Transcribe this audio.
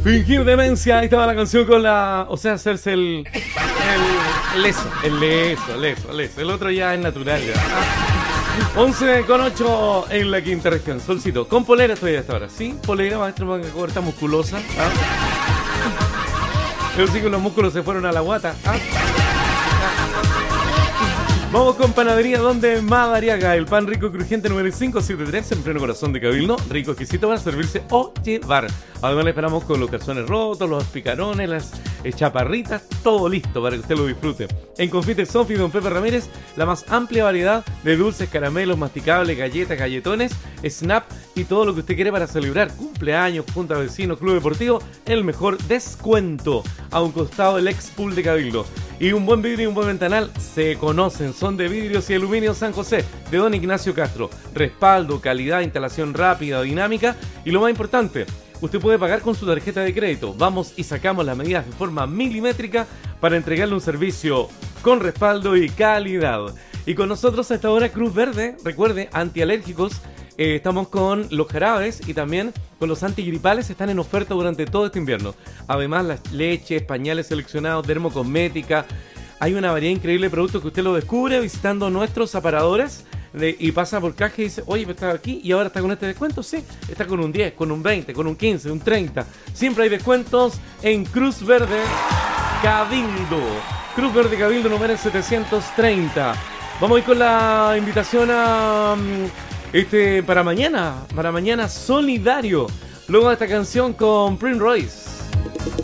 Fingir demencia, ahí estaba la canción con la... O sea, hacerse el leso. El otro ya es natural ya. 11:08 en la quinta región. Solcito, con polera estoy hasta ahora. ¿Sí? Polera, maestro, manga corta, musculosa. Pero sí que los músculos se fueron a la guata. Vamos con Panadería Donde Madariaga, el pan rico y crujiente número 573 en pleno corazón de Cabildo, rico exquisito para servirse o llevar. Además le esperamos con los calzones rotos, los picarones, las chaparritas, todo listo para que usted lo disfrute. En Confite Sofi Don Pepe Ramírez, la más amplia variedad de dulces, caramelos, masticables, galletas, galletones, snap y todo lo que usted quiere para celebrar cumpleaños, junta de vecinos, club deportivo, el mejor descuento a un costado del ex pool de Cabildo. Y un buen vidrio y un buen ventanal se conocen, son de Vidrios y Aluminio San José, de Don Ignacio Castro. Respaldo, calidad, instalación rápida, dinámica y lo más importante, usted puede pagar con su tarjeta de crédito. Vamos y sacamos las medidas de forma milimétrica para entregarle un servicio con respaldo y calidad. Y con nosotros a esta hora Cruz Verde, recuerde, antialérgicos. Estamos con los jarabes y también con los antigripales, están en oferta durante todo este invierno. Además, las leches, pañales seleccionados, dermocosmética. Hay una variedad increíble de productos que usted lo descubre visitando nuestros aparadores y pasa por caja y dice, oye, pues estaba aquí y ahora está con este descuento. Sí, está con un 10, con un 20, con un 15, un 30. Siempre hay descuentos en Cruz Verde Cabildo. Cruz Verde Cabildo número 730. Vamos a ir con la invitación a... para mañana solidario. Luego de esta canción con Prince Royce.